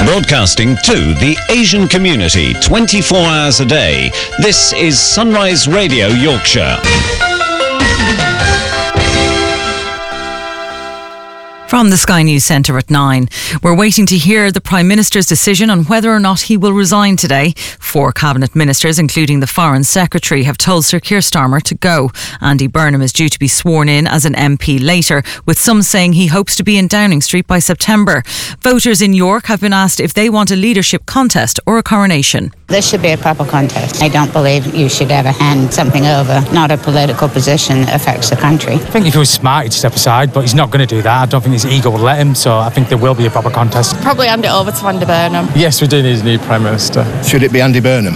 Broadcasting to the Asian community 24 hours a day. This is Sunrise Radio Yorkshire. From the Sky News Centre at 9. We're waiting to hear the Prime Minister's decision on whether or not he will resign today. 4 Cabinet Ministers, including the Foreign Secretary, have told Sir Keir Starmer to go. Andy Burnham is due to be sworn in as an MP later, with some saying he hopes to be in Downing Street by September. Voters in York have been asked if they want a leadership contest or a coronation. This should be a proper contest. I don't believe you should ever hand something over. Not a political position that affects the country. I think if he was smart, he'd step aside, but he's not going to do that. I don't think his ego will let him, so I think there will be a proper contest. Probably hand it over to Andy Burnham. Yes, we do need a new Prime Minister. Should it be Andy Burnham?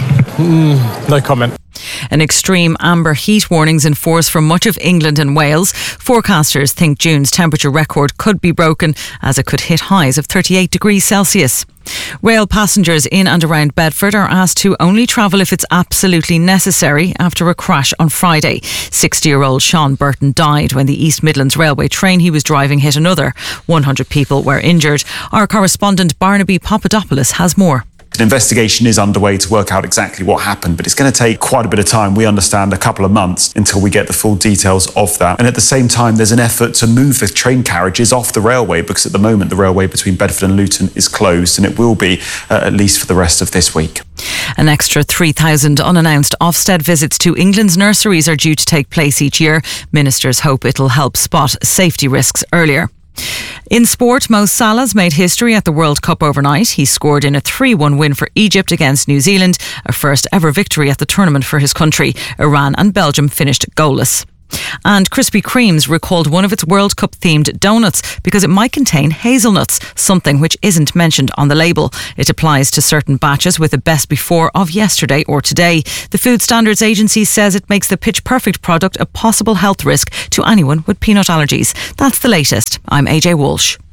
No comment. An extreme amber heat warnings in force for much of England and Wales. Forecasters think June's temperature record could be broken as it could hit highs of 38 degrees Celsius. Rail passengers in and around Bedford are asked to only travel if it's absolutely necessary after a crash on Friday. 60-year-old Sean Burton died when the East Midlands Railway train he was driving hit another. 100 people were injured. Our correspondent Barnaby Papadopoulos has more. An investigation is underway to work out exactly what happened, but it's going to take quite a bit of time. We understand a couple of months until we get the full details of that. And at the same time, there's an effort to move the train carriages off the railway, because at the moment the railway between Bedford and Luton is closed, and it will be at least for the rest of this week. An extra 3,000 unannounced Ofsted visits to England's nurseries are due to take place each year. Ministers hope it'll help spot safety risks earlier. In sport, Mo Salah's made history at the World Cup overnight. He scored in a 3-1 win for Egypt against New Zealand, a first ever victory at the tournament for his country. Iran and Belgium finished goalless. And Krispy Kreme's recalled one of its World Cup themed donuts because it might contain hazelnuts, something which isn't mentioned on the label. It applies to certain batches with a best before of yesterday or today. The Food Standards Agency says it makes the pitch perfect product a possible health risk to anyone with peanut allergies. That's the latest. I'm AJ Walsh.